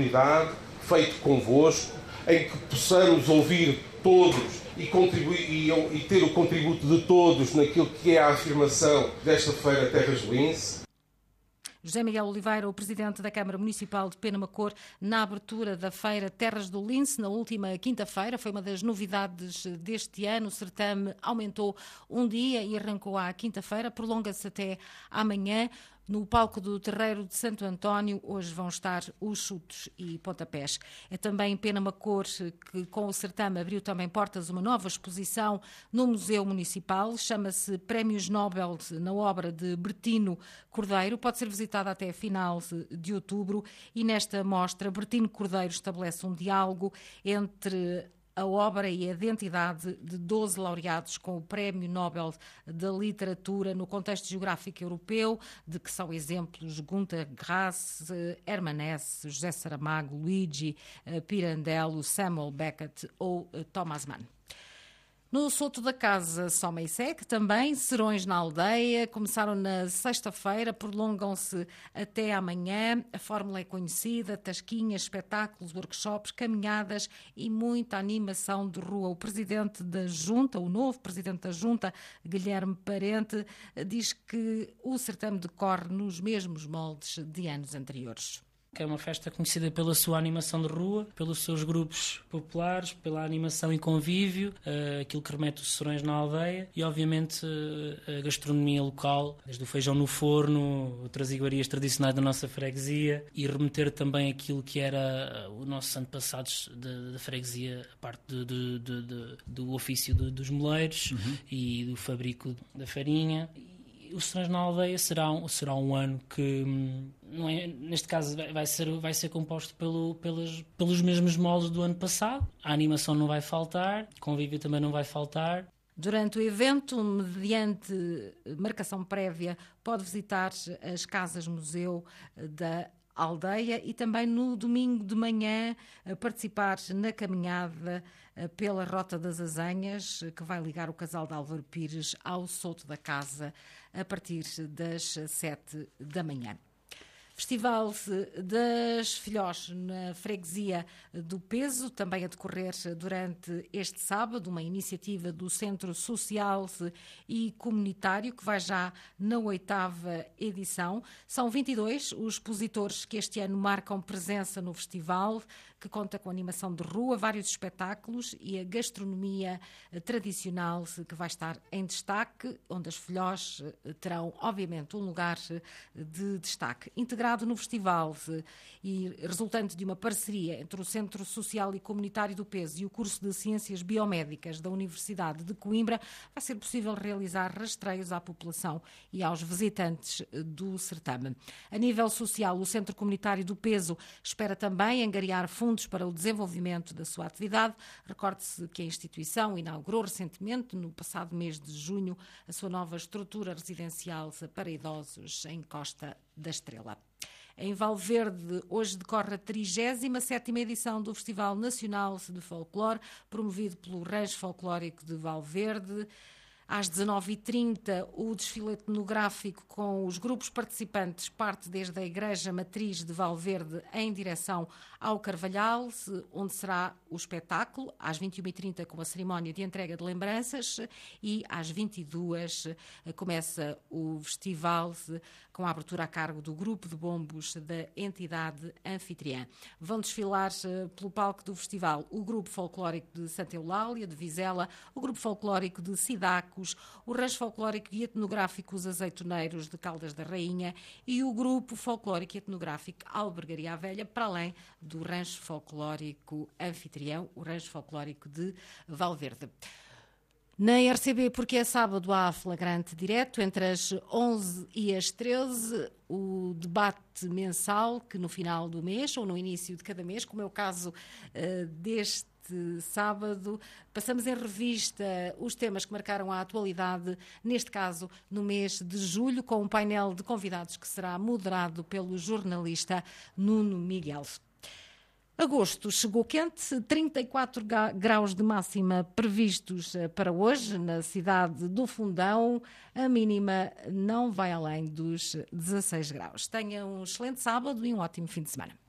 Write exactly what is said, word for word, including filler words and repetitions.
comunidade, feito convosco, em que possamos ouvir todos e, contribuir, e, e ter o contributo de todos naquilo que é a afirmação desta Feira Terras do Lince. José Miguel Oliveira, o Presidente da Câmara Municipal de Penamacor, na abertura da Feira Terras do Lince, na última quinta-feira. Foi uma das novidades deste ano. O certame aumentou um dia e arrancou à quinta-feira, prolonga-se até amanhã. No palco do Terreiro de Santo António, hoje vão estar os chutos e pontapés. É também em Penamacor que, com o certame, abriu também portas uma nova exposição no Museu Municipal. Chama-se Prémios Nobel na obra de Bertino Cordeiro. Pode ser visitada até final de outubro. E nesta mostra, Bertino Cordeiro estabelece um diálogo entre a obra e a identidade de doze laureados com o Prémio Nobel da Literatura no contexto geográfico europeu, de que são exemplos Günter Grass, Hermann Hesse, José Saramago, Luigi Pirandello, Samuel Beckett ou Thomas Mann. No Soto da Casa, Soma e Segue, também serões na aldeia, começaram na sexta-feira, prolongam-se até amanhã. A fórmula é conhecida: tasquinhas, espetáculos, workshops, caminhadas e muita animação de rua. O Presidente da Junta, o novo Presidente da Junta, Guilherme Parente, diz que o certame decorre nos mesmos moldes de anos anteriores. Que é uma festa conhecida pela sua animação de rua, pelos seus grupos populares, pela animação e convívio, uh, aquilo que remete os serões na aldeia e, obviamente, uh, a gastronomia local, desde o feijão no forno, outras iguarias tradicionais da nossa freguesia e remeter também aquilo que era o nosso antepassados da freguesia, a parte de, de, de, de, do ofício de, dos moleiros uhum. e do fabrico da farinha. Os serões na aldeia será um, será um ano que, não é, neste caso, vai ser, vai ser composto pelo, pelos, pelos mesmos moldes do ano passado. A animação não vai faltar, o convívio também não vai faltar. Durante o evento, mediante marcação prévia, pode visitar as casas-museu da aldeia e também no domingo de manhã participar na caminhada pela Rota das Azanhas, que vai ligar o casal de Álvaro Pires ao Soto da Casa a partir das sete da manhã. Festival das Filhós na freguesia do Peso, também a decorrer durante este sábado, uma iniciativa do Centro Social e Comunitário, que vai já na oitava edição. São vinte e dois os expositores que este ano marcam presença no festival, que conta com animação de rua, vários espetáculos e a gastronomia tradicional que vai estar em destaque, onde as Filhós terão, obviamente, um lugar de destaque. Integrado no festival e resultante de uma parceria entre o Centro Social e Comunitário do Peso e o curso de Ciências Biomédicas da Universidade de Coimbra, vai ser possível realizar rastreios à população e aos visitantes do certame. A nível social, o Centro Comunitário do Peso espera também angariar fundos para o desenvolvimento da sua atividade. Recorde-se que a instituição inaugurou recentemente, no passado mês de junho, a sua nova estrutura residencial para idosos em Costa da Estrela. Em Valverde, hoje decorre a trigésima sétima edição do Festival Nacional de Folclore, promovido pelo Rancho Folclórico de Valverde. Às dezanove e trinta, o desfile etnográfico com os grupos participantes parte desde a Igreja Matriz de Valverde em direção ao Carvalhal, onde será o espetáculo, às vinte e uma e trinta com a cerimónia de entrega de lembranças e às vinte e duas começa o festival com a abertura a cargo do grupo de bombos da entidade anfitriã. Vão desfilar pelo palco do festival o grupo folclórico de Santa Eulália, de Vizela, o grupo folclórico de Sidaco, o Rancho Folclórico e Etnográfico Os Azeitoneiros de Caldas da Rainha e o Grupo Folclórico e Etnográfico Albergaria Velha, para além do Rancho Folclórico Anfitrião, o Rancho Folclórico de Valverde. Na R C B, porque é sábado, há flagrante direto entre as onze e as treze, o debate mensal que no final do mês ou no início de cada mês, como é o caso uh, deste de sábado, passamos em revista os temas que marcaram a atualidade, neste caso no mês de julho, com um painel de convidados que será moderado pelo jornalista Nuno Miguel. Agosto chegou quente, trinta e quatro graus de máxima previstos para hoje na cidade do Fundão. A mínima não vai além dos dezasseis graus. Tenha um excelente sábado e um ótimo fim de semana.